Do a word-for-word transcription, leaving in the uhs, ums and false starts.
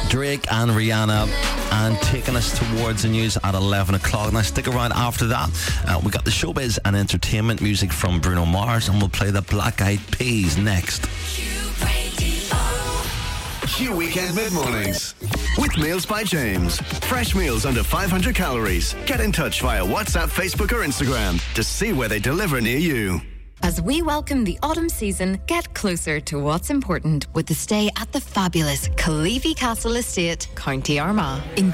Drake and Rihanna, and taking us towards the news at eleven o'clock. Now stick around after that. Uh, we got the showbiz and entertainment music from Bruno Mars, and we'll play the Black Eyed Peas next. Q Weekend Mid-Mornings with Meals by James. Fresh meals under five hundred calories. Get in touch via WhatsApp, Facebook or Instagram to see where they deliver near you. As we welcome the autumn season, get closer to what's important with the stay at the fabulous Calevi Castle Estate, County Armagh.